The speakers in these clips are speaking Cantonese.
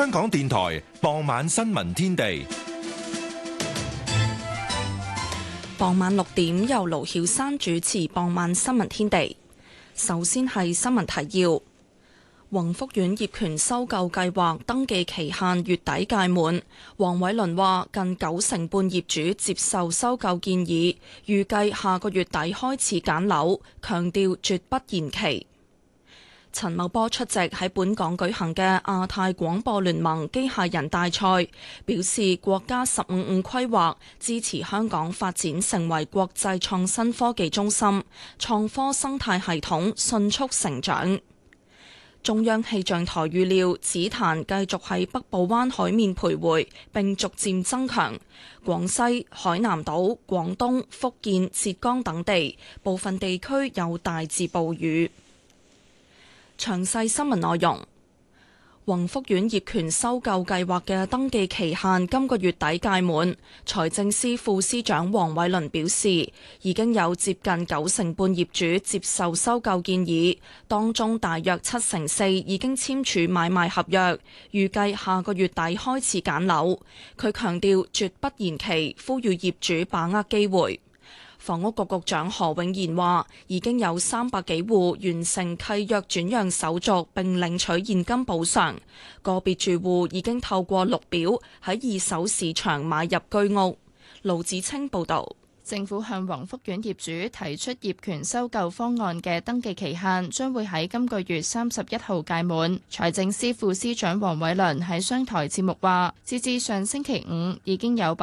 香港電台傍晚新聞天地。 傍晚6點由盧曉珊主持傍晚新聞天地。首先係新聞提要：宏福苑業權收購計劃登記期限月底屆滿，黃偉綸話近90%半業主接受收購建議，預計下個月底開始揀樓，強調絕不延期。陳茂波出席喺本港舉行嘅亞太廣播聯盟機械人大賽，表示國家15+5規劃支持香港發展成為國際創新科技中心，創科生態系統迅速成長。中央氣象台預料紫檀繼續喺北部灣海面徘徊，並逐漸增強。廣西、海南島、廣東、福建、浙江等地部分地區有大至暴雨。詳細新聞內容：宏福苑業權收購計劃嘅登記期限今個月底屆滿，財政司副司長黃偉綸表示，已經有接近90%半業主接受收購建議，當中大約4%已經簽署買賣合約，預計下個月底開始揀樓。佢強調絕不延期，呼籲業主把握機會。房屋局局長何永賢話，已經有300幾戶完成契約轉讓手續並領取現金補償，個別住戶已經透過綠表喺二手市場買入居屋。盧子清報導。 政府向宏福苑業主提出業權收購方案嘅登記期限將會喺今個月31號屆滿。財政司副司長黃偉綸喺商台節目話，截至上星期五已經有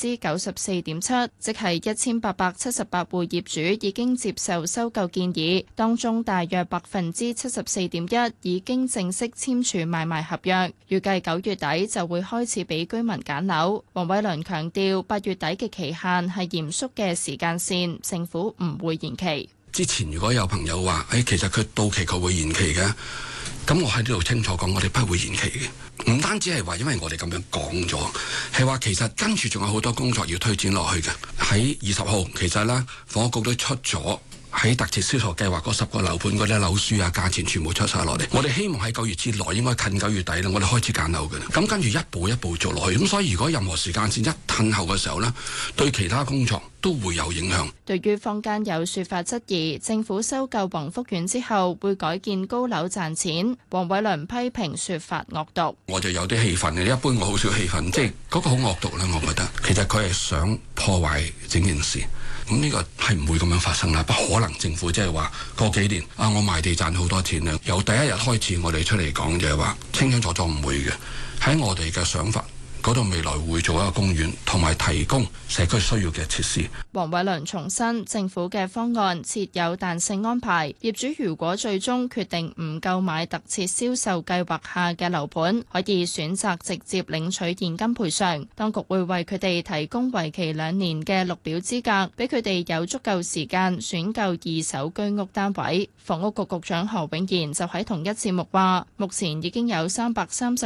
94.7%，即係1878戶業主已經接受收購建議，當中大約74.1%已經正式簽署買賣合約，預計9月底就會開始俾居民揀樓。黃偉綸強調8月底嘅期限係嚴肅嘅時間線，政府唔會延期。 之前如果有朋友話，其實佢到期佢會延期嘅，咁我喺呢度清楚講，我哋不會延期嘅。唔單止係話因為我哋咁樣講咗，係話其實跟住仲有好多工作要推展落去嘅。喺20號，其實呢房屋局都出咗喺特設銷售計劃嗰10個樓盤嗰啲樓書啊，價錢全部出晒落嚟。我哋希望喺9月之內，應該近9月底啦，我哋開始揀樓嘅。咁跟住一步一步做落去。咁所以如果任何時間線一褪後嘅時候呢，對其他工作都會有影響。 對於坊間有說法質疑政府收購宏福苑之後會改建高樓賺錢，黃偉綸批評說法惡毒。 我就有啲氣憤嘅，一般我好少氣憤，即係嗰個好惡毒啦。我覺得其實佢係想破壞整件事。咁呢個係唔會咁樣發生啦，不可能政府即係話過幾年我賣地賺好多錢啦。由第一日開始，我哋出嚟講就係話清清楚楚唔會嘅。喺我哋嘅想法嗰度，未來會做一個公園，同埋提供社區需要嘅設施。 黃偉綸重申，政府嘅方案設有彈性安排，業主如果最終決定唔購買特設銷售計劃下嘅樓盤，可以選擇直接領取現金賠償。當局會為佢哋提供為期2年嘅綠表資格，俾佢哋有足夠時間選購二手居屋單位。房屋局局長何永賢就喺同一節目話，目前已經有330